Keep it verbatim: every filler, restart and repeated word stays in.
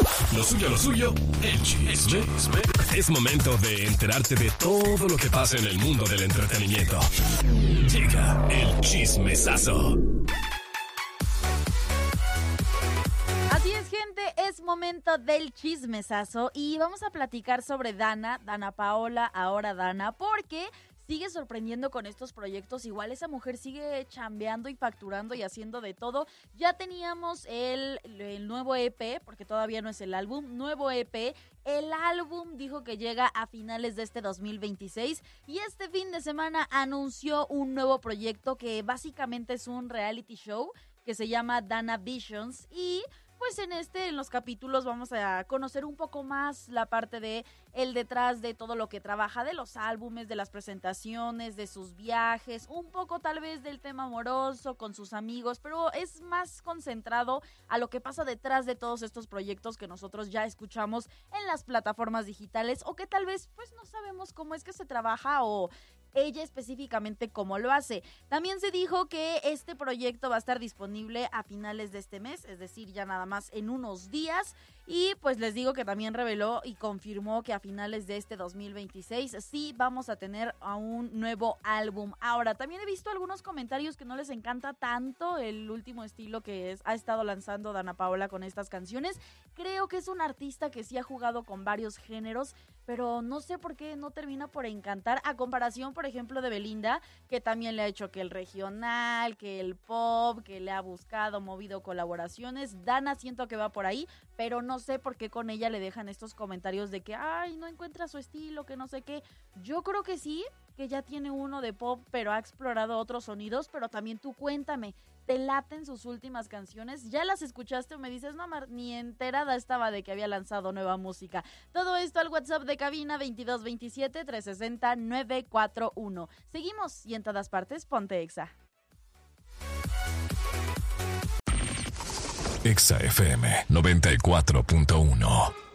Lo suyo, lo suyo, el chisme. Es momento de enterarte de todo lo que pasa en el mundo del entretenimiento. Llega el chismesazo. Así es, gente, es momento del chismesazo y vamos a platicar sobre Dana, Dana Paola, ahora Dana, porque sigue sorprendiendo con estos proyectos. Igual esa mujer sigue chambeando y facturando y haciendo de todo. Ya teníamos el, el nuevo E P, porque todavía no es el álbum, nuevo E P. El álbum dijo que llega a finales de este dos mil veintiséis y este fin de semana anunció un nuevo proyecto que básicamente es un reality show que se llama Dana Visions y pues en este, en los capítulos vamos a conocer un poco más la parte de el detrás de todo lo que trabaja, de los álbumes, de las presentaciones, de sus viajes, un poco tal vez del tema amoroso con sus amigos, pero es más concentrado a lo que pasa detrás de todos estos proyectos que nosotros ya escuchamos en las plataformas digitales o que tal vez pues no sabemos cómo es que se trabaja o ella específicamente cómo lo hace. También se dijo que este proyecto va a estar disponible a finales de este mes, es decir, ya nada más en unos días. Y pues les digo que también reveló y confirmó que a finales de este dos mil veintiséis sí vamos a tener a un nuevo álbum. Ahora, también he visto algunos comentarios que no les encanta tanto el último estilo que es, ha estado lanzando Dana Paola con estas canciones. Creo que es un artista que sí ha jugado con varios géneros, pero no sé por qué no termina por encantar, a comparación, por ejemplo, de Belinda, que también le ha hecho que el regional, que el pop, que le ha buscado, movido colaboraciones. Dana siento que va por ahí, pero no sé por qué con ella le dejan estos comentarios de que, ay, no encuentra su estilo, que no sé qué. Yo creo que sí, que ya tiene uno de pop, pero ha explorado otros sonidos, pero también tú cuéntame, ¿te laten sus últimas canciones? ¿Ya las escuchaste o me dices, no, Mar, ni enterada estaba de que había lanzado nueva música? Todo esto al WhatsApp de cabina veintidós veintisiete, trescientos sesenta, novecientos cuarenta y uno. Seguimos y en todas partes, ponte Exa. Exa F M noventa y cuatro punto uno.